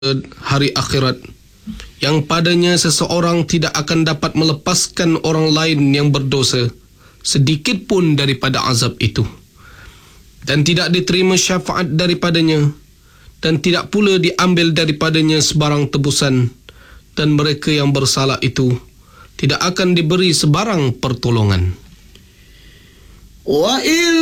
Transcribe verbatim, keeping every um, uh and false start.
hari akhirat, yang padanya seseorang tidak akan dapat melepaskan orang lain yang berdosa sedikit pun daripada azab itu, dan tidak diterima syafaat daripadanya, dan tidak pula diambil daripadanya sebarang tebusan, dan mereka yang bersalah itu tidak akan diberi sebarang pertolongan. Wa